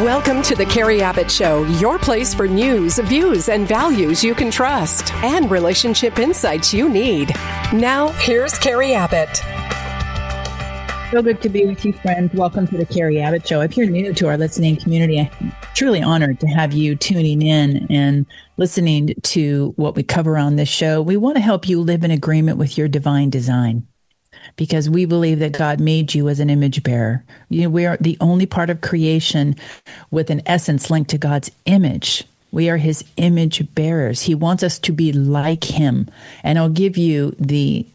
Welcome to the Carrie Abbott Show, your place for news, views, and values you can trust, and relationship insights you need. Now, here's Carrie Abbott. So good to be with you, friends. Welcome to the Carrie Abbott Show. If you're new to our listening community, I'm truly honored to have you tuning in and listening to what we cover on this show. We want to help you live in agreement with your divine design, because we believe that God made you as an image bearer. We are the only part of creation with an essence linked to God's image. We are his image bearers. He wants us to be like him. And I'll give you the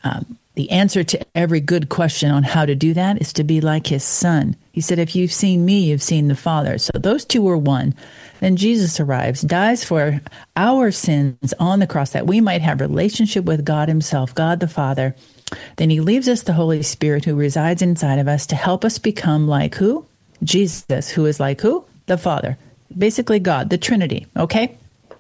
answer to every good question on how to do that is to be like his son. He said, if you've seen me, you've seen the Father. So those two are one. Then Jesus arrives, dies for our sins on the cross, that we might have relationship with God himself, God the Father. Then he leaves us the Holy Spirit who resides inside of us to help us become like who? Jesus, who is like who? The Father. Basically God, the Trinity, okay?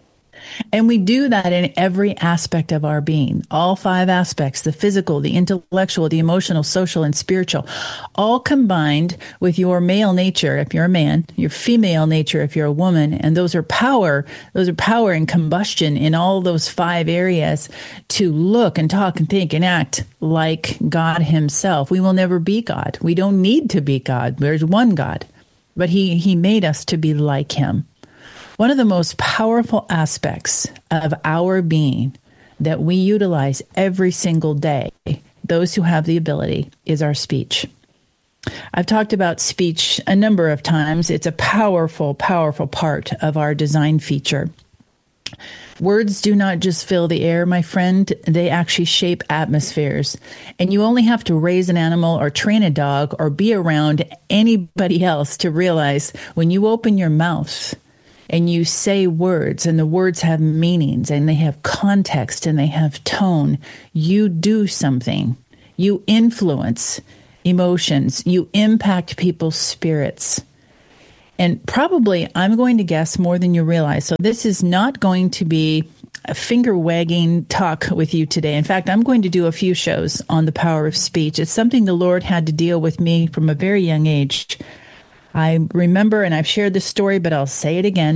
And we do that in every aspect of our being, all five aspects, the physical, the intellectual, the emotional, social, and spiritual, all combined with your male nature, if you're a man, your female nature, if you're a woman, and those are power and combustion in all those five areas to look and talk and think and act like God himself. We will never be God. We don't need to be God. There's one God, but he made us to be like him. One of the most powerful aspects of our being that we utilize every single day, those who have the ability, is our speech. I've talked about speech a number of times. It's a powerful, powerful part of our design feature. Words do not just fill the air, my friend. They actually shape atmospheres. And you only have to raise an animal or train a dog or be around anybody else to realize when you open your mouth and you say words, and the words have meanings, and they have context, and they have tone, you do something. You influence emotions. You impact people's spirits. And probably, I'm going to guess, more than you realize. So this is not going to be a finger-wagging talk with you today. In fact, I'm going to do a few shows on the power of speech. It's something the Lord had to deal with me from a very young age. I remember, and I've shared this story, but I'll say it again.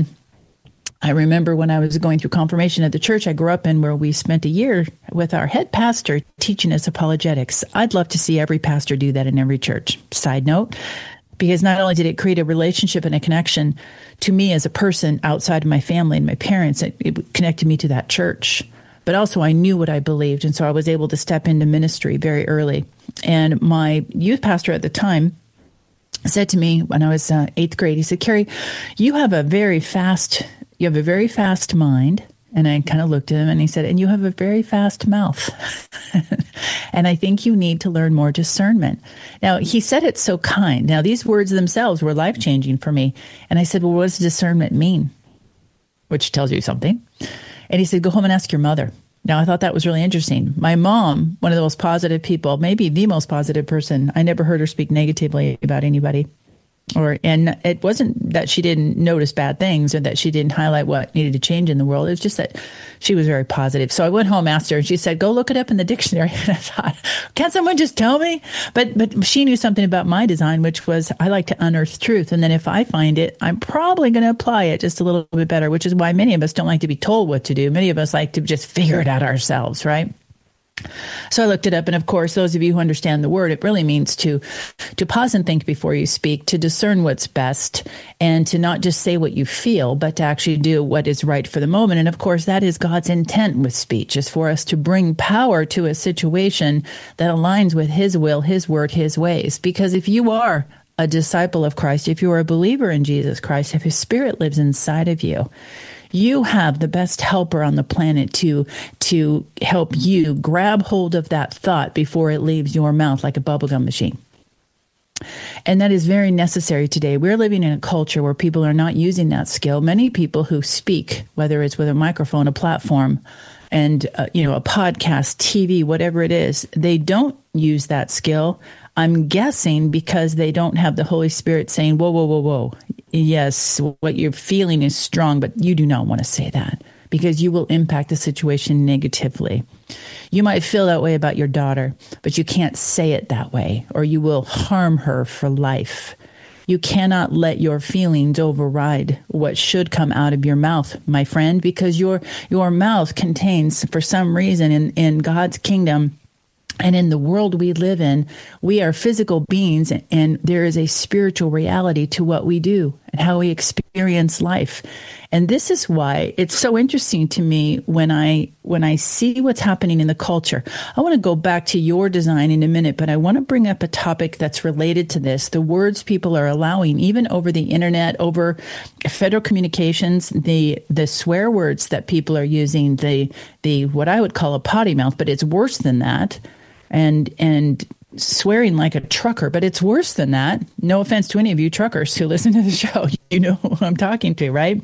I remember when I was going through confirmation at the church I grew up in, where we spent a year with our head pastor teaching us apologetics. I'd love to see every pastor do that in every church. Side note, because not only did it create a relationship and a connection to me as a person outside of my family and my parents, it connected me to that church, but also I knew what I believed. And so I was able to step into ministry very early. And my youth pastor at the time said to me when I was eighth grade, he said, Carrie, you have a very fast mind. And I kind of looked at him and he said, and you have a very fast mouth. And I think you need to learn more discernment. Now, he said it so kind. Now, these words themselves were life-changing for me. And I said, well, what does discernment mean? Which tells you something. And he said, go home and ask your mother. Now, I thought that was really interesting. My mom, one of the most positive people, maybe the most positive person. I never heard her speak negatively about anybody. And it wasn't that she didn't notice bad things or that she didn't highlight what needed to change in the world. It was just that she was very positive. So I went home, asked her, and she said, go look it up in the dictionary. And I thought, can't someone just tell me? But she knew something about my design, which was I like to unearth truth. And then if I find it, I'm probably going to apply it just a little bit better, which is why many of us don't like to be told what to do. Many of us like to just figure it out ourselves, right? So I looked it up, and of course, those of you who understand the word, it really means to pause and think before you speak, to discern what's best, and to not just say what you feel, but to actually do what is right for the moment. And of course, that is God's intent with speech, is for us to bring power to a situation that aligns with his will, his word, his ways. Because if you are a disciple of Christ, if you are a believer in Jesus Christ, if his spirit lives inside of you, you have the best helper on the planet to help you grab hold of that thought before it leaves your mouth like a bubblegum machine. And that is very necessary today. We're living in a culture where people are not using that skill. Many people who speak, whether it's with a microphone, a platform, and a podcast, TV, whatever it is, they don't use that skill. I'm guessing because they don't have the Holy Spirit saying, whoa, whoa, whoa, whoa. Yes, what you're feeling is strong, but you do not want to say that because you will impact the situation negatively. You might feel that way about your daughter, but you can't say it that way, or you will harm her for life. You cannot let your feelings override what should come out of your mouth, my friend, because your mouth contains, for some reason, in God's kingdom and in the world we live in, we are physical beings, and there is a spiritual reality to what we do and how we experience life. And this is why it's so interesting to me when I see what's happening in the culture. I want to go back to your design in a minute, but I want to bring up a topic that's related to this. The words people are allowing, even over the internet, over federal communications, the swear words that people are using, the what I would call a potty mouth, but it's worse than that. And swearing like a trucker, but it's worse than that. No offense to any of you truckers who listen to the show. You know who I'm talking to, right?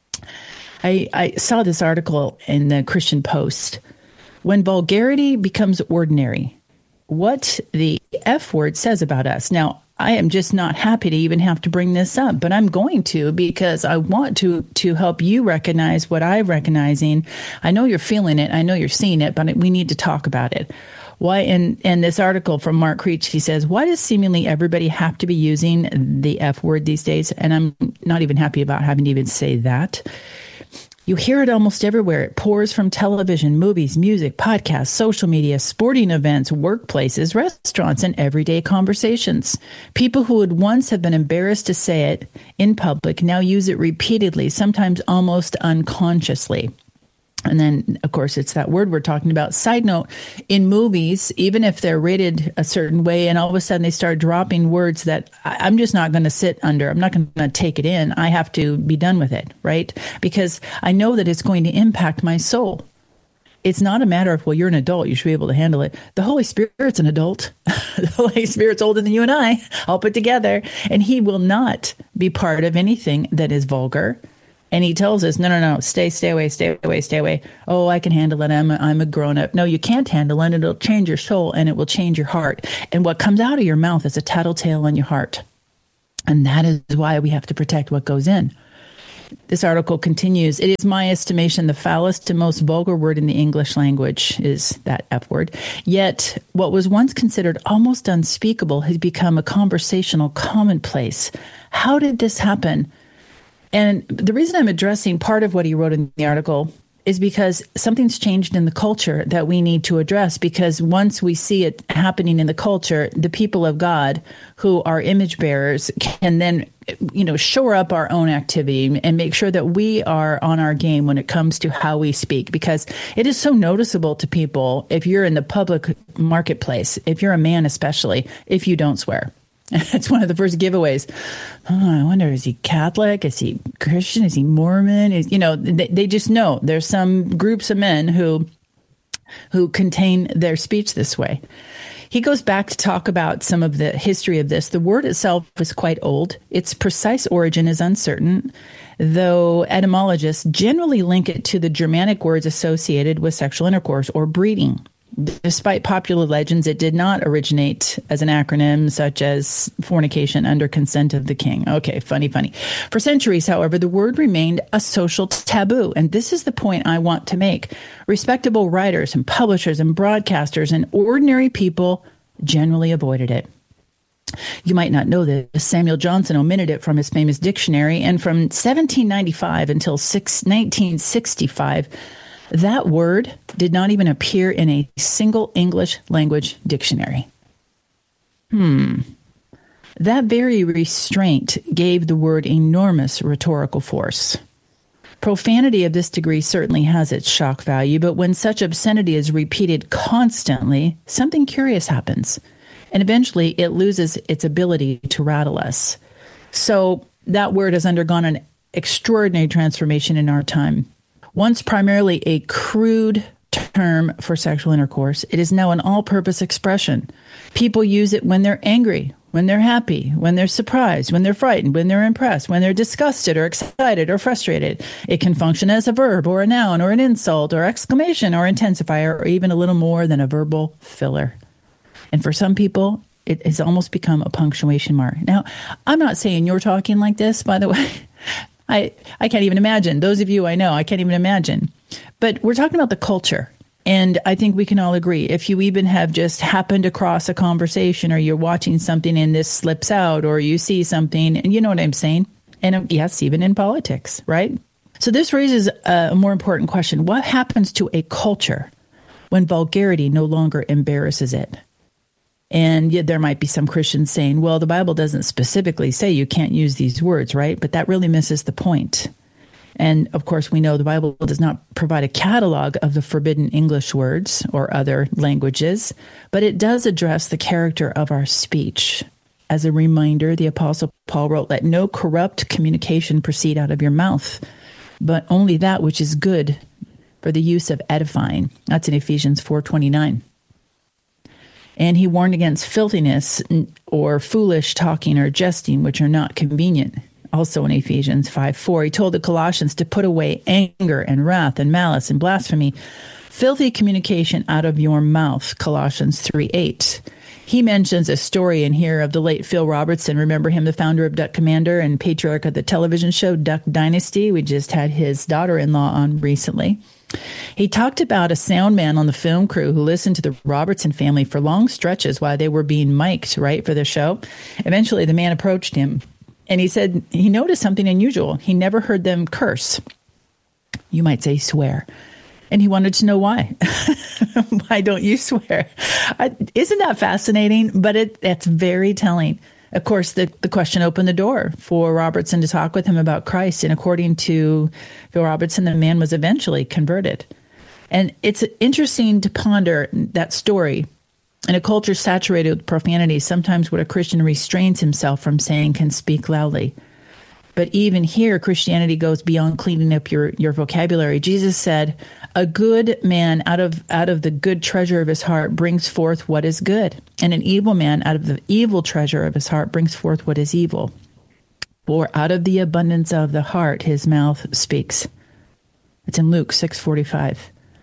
I saw this article in the Christian Post. When vulgarity becomes ordinary, what the F word says about us. Now, I am just not happy to even have to bring this up, but I'm going to, because I want to help you recognize what I'm recognizing. I know you're feeling it. I know you're seeing it, but we need to talk about it. Why? In this article from Mark Creech, he says, why does seemingly everybody have to be using the F word these days? And I'm not even happy about having to even say that. You hear it almost everywhere. It pours from television, movies, music, podcasts, social media, sporting events, workplaces, restaurants, and everyday conversations. People who would once have been embarrassed to say it in public now use it repeatedly, sometimes almost unconsciously. And then, of course, it's that word we're talking about. Side note, in movies, even if they're rated a certain way and all of a sudden they start dropping words that I'm just not going to sit under, I'm not going to take it in, I have to be done with it, right? Because I know that it's going to impact my soul. It's not a matter of, well, you're an adult, you should be able to handle it. The Holy Spirit's an adult. The Holy Spirit's older than you and I, all put together, and he will not be part of anything that is vulgar. And he tells us, no, stay away. Oh, I can handle it. I'm a grown up. No, you can't handle it. It'll change your soul and it will change your heart. And what comes out of your mouth is a tattletale on your heart. And that is why we have to protect what goes in. This article continues. It is my estimation the foulest and most vulgar word in the English language is that F word. Yet what was once considered almost unspeakable has become a conversational commonplace. How did this happen? And the reason I'm addressing part of what he wrote in the article is because something's changed in the culture that we need to address, because once we see it happening in the culture, the people of God who are image bearers can then, shore up our own activity and make sure that we are on our game when it comes to how we speak, because it is so noticeable to people if you're in the public marketplace, if you're a man especially, if you don't swear. It's one of the first giveaways. Oh, I wonder, is he Catholic? Is he Christian? Is he Mormon? They just know. There's some groups of men who contain their speech this way. He goes back to talk about some of the history of this. The word itself is quite old. Its precise origin is uncertain, though etymologists generally link it to the Germanic words associated with sexual intercourse or breeding. Despite popular legends, it did not originate as an acronym such as fornication under consent of the king. Okay, funny. For centuries, however, the word remained a social taboo. And this is the point I want to make. Respectable writers and publishers and broadcasters and ordinary people generally avoided it. You might not know this. Samuel Johnson omitted it from his famous dictionary. And from 1795 until 1965, that word did not even appear in a single English language dictionary. That very restraint gave the word enormous rhetorical force. Profanity of this degree certainly has its shock value, but when such obscenity is repeated constantly, something curious happens, and eventually it loses its ability to rattle us. So that word has undergone an extraordinary transformation in our time. Once primarily a crude term for sexual intercourse, it is now an all-purpose expression. People use it when they're angry, when they're happy, when they're surprised, when they're frightened, when they're impressed, when they're disgusted or excited or frustrated. It can function as a verb or a noun or an insult or exclamation or intensifier or even a little more than a verbal filler. And for some people, it has almost become a punctuation mark. Now, I'm not saying you're talking like this, by the way. I can't even imagine. Those of you I know, I can't even imagine. But we're talking about the culture. And I think we can all agree, if you even have just happened across a conversation or you're watching something and this slips out or you see something, and you know what I'm saying? And yes, even in politics, right? So this raises a more important question. What happens to a culture when vulgarity no longer embarrasses it? And yet there might be some Christians saying, well, the Bible doesn't specifically say you can't use these words, right? But that really misses the point. And of course, we know the Bible does not provide a catalog of the forbidden English words or other languages, but it does address the character of our speech. As a reminder, the Apostle Paul wrote, let no corrupt communication proceed out of your mouth, but only that which is good for the use of edifying. That's in Ephesians 4:29. And he warned against filthiness or foolish talking or jesting, which are not convenient. Also in Ephesians 5:4, he told the Colossians to put away anger and wrath and malice and blasphemy, filthy communication out of your mouth, Colossians 3:8. He mentions a story in here of the late Phil Robertson. Remember him, the founder of Duck Commander and patriarch of the television show Duck Dynasty? We just had his daughter-in-law on recently. He talked about a sound man on the film crew who listened to the Robertson family for long stretches while they were being mic'd, right, for the show. Eventually, the man approached him, and he said he noticed something unusual. He never heard them curse. You might say swear. And he wanted to know why. Why don't you swear? Isn't that fascinating? But that's very telling. Of course, the question opened the door for Robertson to talk with him about Christ. And according to Phil Robertson, the man was eventually converted. And it's interesting to ponder that story. In a culture saturated with profanity, sometimes what a Christian restrains himself from saying can speak loudly. But even here, Christianity goes beyond cleaning up your vocabulary. Jesus said, a good man out of the good treasure of his heart brings forth what is good. And an evil man out of the evil treasure of his heart brings forth what is evil. For out of the abundance of the heart, his mouth speaks. It's in Luke 6:45.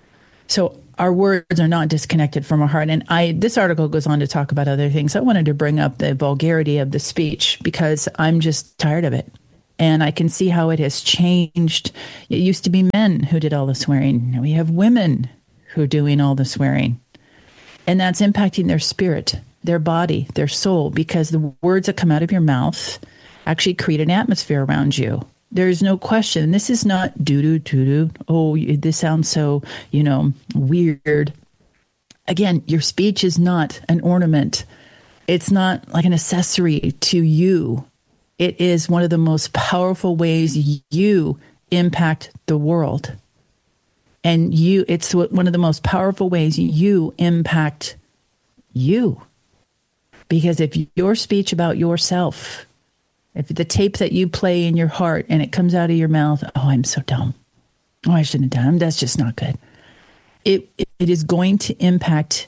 So our words are not disconnected from our heart. And this article goes on to talk about other things. I wanted to bring up the vulgarity of the speech because I'm just tired of it. And I can see how it has changed. It used to be men who did all the swearing. Now we have women who are doing all the swearing. And that's impacting their spirit, their body, their soul, because the words that come out of your mouth actually create an atmosphere around you. There's no question. This is not doo-doo. Oh, this sounds so, weird. Again, your speech is not an ornament. It's not like an accessory to you. It is one of the most powerful ways you impact the world. And it's one of the most powerful ways you impact you. Because if your speech about yourself, if the tape that you play in your heart and it comes out of your mouth, oh, I'm so dumb. Oh, I shouldn't have done it. That's just not good. It is going to impact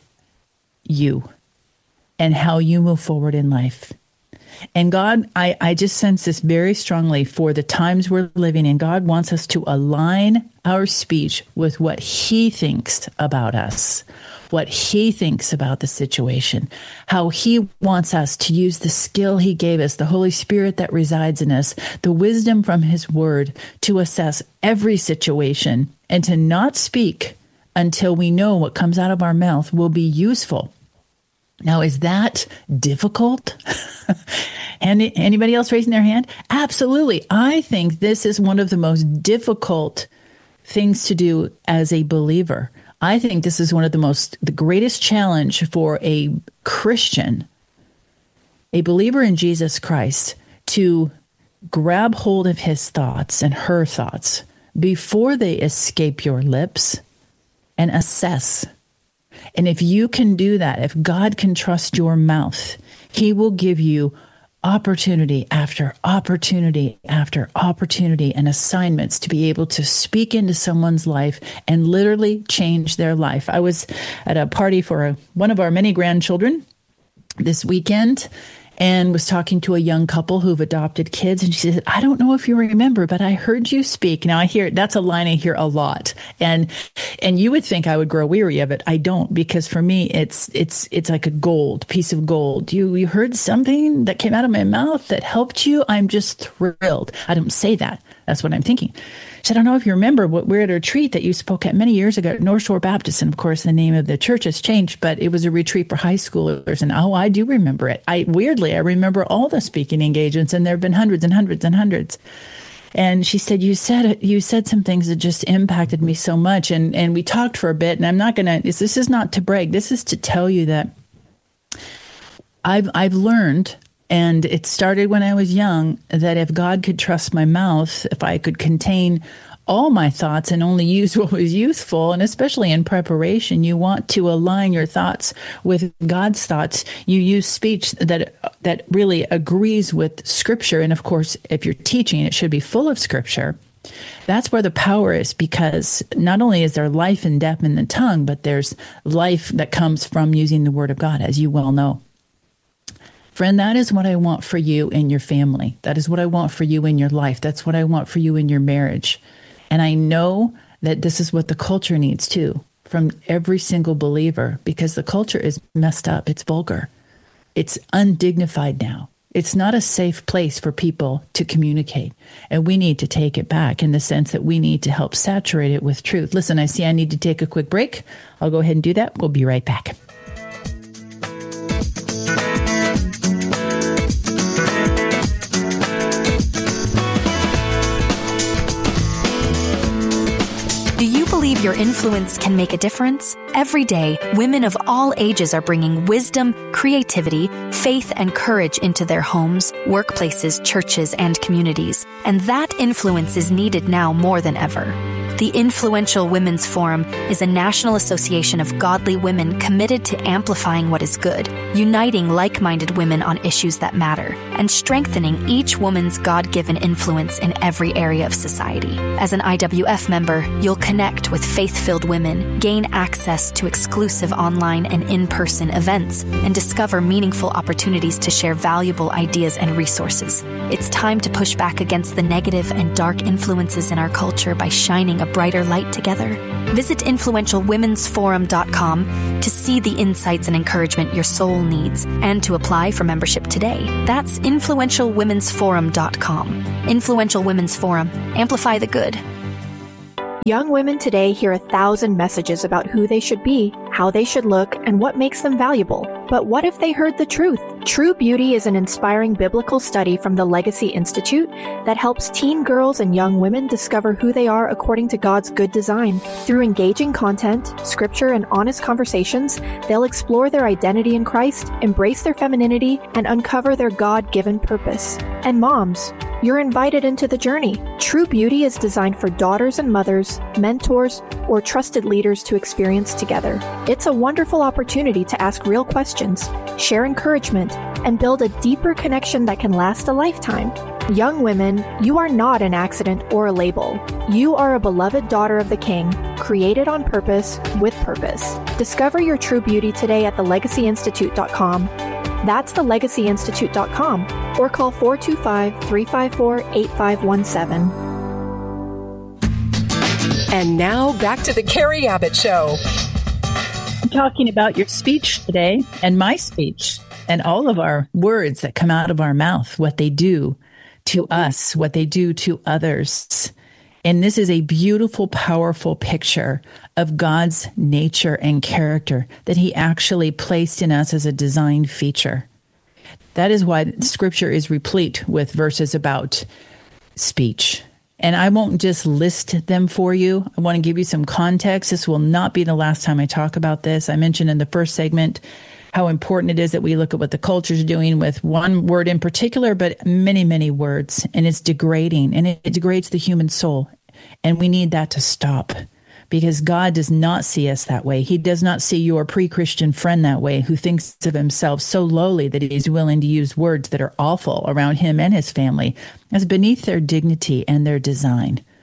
you and how you move forward in life. And God, I just sense this very strongly for the times we're living in. God wants us to align our speech with what he thinks about us, what he thinks about the situation, how he wants us to use the skill he gave us, the Holy Spirit that resides in us, the wisdom from his word to assess every situation and to not speak until we know what comes out of our mouth will be useful. Now, is that difficult? And anybody else raising their hand? Absolutely. I think this is one of the most difficult things to do as a believer. I think this is one of the greatest challenge for a Christian, a believer in Jesus Christ, to grab hold of his thoughts and her thoughts before they escape your lips and assess. And if you can do that, if God can trust your mouth, he will give you opportunity after opportunity after opportunity and assignments to be able to speak into someone's life and literally change their life. I was at a party for one of our many grandchildren this weekend, and was talking to a young couple who've adopted kids. And she said, I don't know if you remember, but I heard you speak. Now I hear, that's a line I hear a lot. And you would think I would grow weary of it. I don't, because for me, it's like a piece of gold. You heard something that came out of my mouth that helped you. I'm just thrilled. I don't say that. That's what I'm thinking. She said, I don't know if you remember, we're at a retreat that you spoke at many years ago at North Shore Baptist. And of course, the name of the church has changed, but it was a retreat for high schoolers. And I do remember it. I remember all the speaking engagements, and there have been hundreds and hundreds and hundreds. And she said, you said some things that just impacted me so much. And we talked for a bit, and I'm not going to, this is not to brag. This is to tell you that I've learned, and it started when I was young, that if God could trust my mouth, if I could contain all my thoughts and only use what was useful, and especially in preparation, you want to align your thoughts with God's thoughts. You use speech that really agrees with Scripture. And of course, if you're teaching, it should be full of Scripture. That's where the power is, because not only is there life and death in the tongue, but there's life that comes from using the Word of God, as you well know. Friend, that is what I want for you in your family. That is what I want for you in your life. That's what I want for you in your marriage. And I know that this is what the culture needs too, from every single believer, because the culture is messed up. It's vulgar. It's undignified now. It's not a safe place for people to communicate. And we need to take it back in the sense that we need to help saturate it with truth. Listen, I see I need to take a quick break. I'll go ahead and do that. We'll be right back. Believe your influence can make a difference? Every day, women of all ages are bringing wisdom, creativity, faith, and courage into their homes, workplaces, churches, and communities. And that influence is needed now more than ever. The Influential Women's Forum is a national association of godly women committed to amplifying what is good, uniting like-minded women on issues that matter, and strengthening each woman's God-given influence in every area of society. As an IWF member, you'll connect with faith-filled women, gain access to exclusive online and in-person events, and discover meaningful opportunities to share valuable ideas and resources. It's time to push back against the negative and dark influences in our culture by shining a brighter light together. Visit InfluentialWomen'sForum.com to see the insights and encouragement your soul needs and to apply for membership today. That's InfluentialWomen'sForum.com. Influential Women's Forum. Amplify the good. Young women today hear 1,000 messages about who they should be, how they should look, and what makes them valuable. But what if they heard the truth? True Beauty is an inspiring biblical study from the Legacy Institute that helps teen girls and young women discover who they are according to God's good design. Through engaging content, scripture, and honest conversations, they'll explore their identity in Christ, embrace their femininity, and uncover their God-given purpose. And moms, you're invited into the journey. True Beauty is designed for daughters and mothers, mentors, or trusted leaders to experience together. It's a wonderful opportunity to ask real questions, share encouragement, and build a deeper connection that can last a lifetime. Young women, you are not an accident or a label. You are a beloved daughter of the King, created on purpose, with purpose. Discover your true beauty today at thelegacyinstitute.com. That's thelegacyinstitute.com, or call 425-354-8517. And now back to the Carrie Abbott Show. I'm talking about your speech today, and my speech, and all of our words that come out of our mouth, what they do to us, what they do to others. And this is a beautiful, powerful picture of God's nature and character that he actually placed in us as a design feature. That is why Scripture is replete with verses about speech. And I won't just list them for you. I want to give you some context. This will not be the last time I talk about this. I mentioned in the first segment how important it is that we look at what the culture is doing with one word in particular, but many, many words. And it's degrading, and it degrades the human soul. And we need that to stop, because God does not see us that way. He does not see your pre-Christian friend that way, who thinks of himself so lowly that he's willing to use words that are awful around him and his family as beneath their dignity and their design.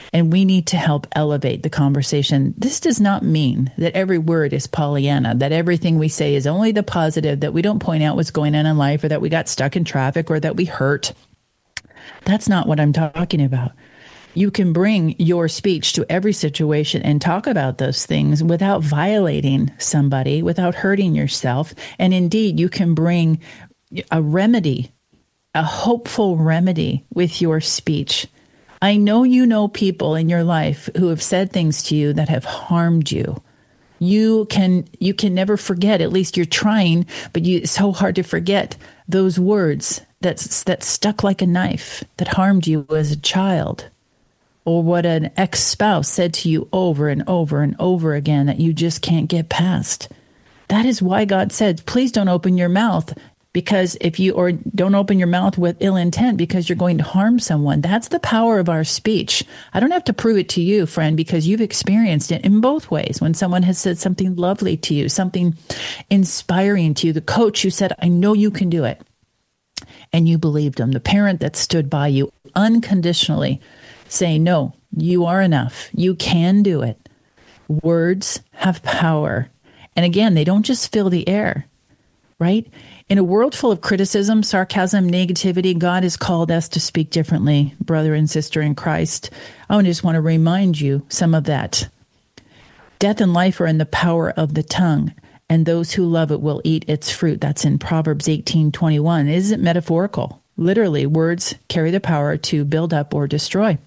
And we need to help elevate the conversation. This does not mean that every word is Pollyanna, that everything we say is only the positive, that we don't point out what's going on in life, or that we got stuck in traffic, or that we hurt. That's not what I'm talking about. You can bring your speech to every situation and talk about those things without violating somebody, without hurting yourself. And indeed, you can bring a remedy, a hopeful remedy with your speech. I know you know people in your life who have said things to you that have harmed you. You can never forget, at least you're trying, but it's so hard to forget those words that stuck like a knife, that harmed you as a child. Or what an ex-spouse said to you over and over and over again that you just can't get past. That is why God said, please don't open your mouth or don't open your mouth with ill intent, because you're going to harm someone. That's the power of our speech. I don't have to prove it to you, friend, because you've experienced it in both ways. When someone has said something lovely to you, something inspiring to you, the coach who said, I know you can do it, and you believed them, the parent that stood by you unconditionally, saying, no, you are enough. You can do it. Words have power. And again, they don't just fill the air, right? In a world full of criticism, sarcasm, negativity, God has called us to speak differently, brother and sister in Christ. I just want to remind you some of that. Death and life are in the power of the tongue, and those who love it will eat its fruit. That's in Proverbs 18:21. It isn't metaphorical. Literally, words carry the power to build up or destroy.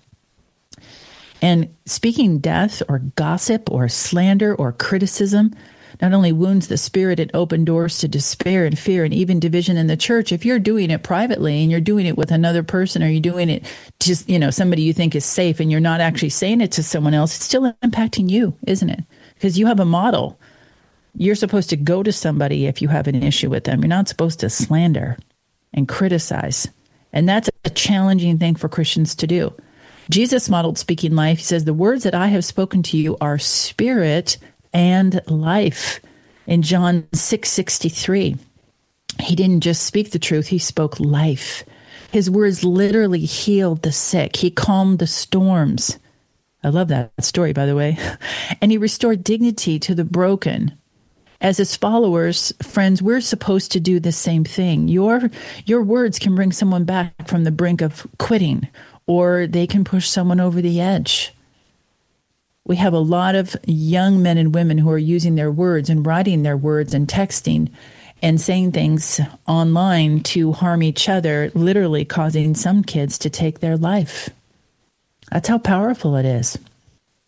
And speaking death or gossip or slander or criticism not only wounds the spirit, it opens doors to despair and fear and even division in the church. If you're doing it privately and you're doing it with another person, or you're doing it just, somebody you think is safe, and you're not actually saying it to someone else, it's still impacting you, isn't it? Because you have a model. You're supposed to go to somebody if you have an issue with them. You're not supposed to slander and criticize. And that's a challenging thing for Christians to do. Jesus modeled speaking life. He says, the words that I have spoken to you are spirit and life. In John 6:63, he didn't just speak the truth, he spoke life. His words literally healed the sick. He calmed the storms. I love that story, by the way. And he restored dignity to the broken. As his followers, friends, we're supposed to do the same thing. Your words can bring someone back from the brink of quitting, or they can push someone over the edge. We have a lot of young men and women who are using their words and writing their words and texting and saying things online to harm each other, literally causing some kids to take their life. That's how powerful it is.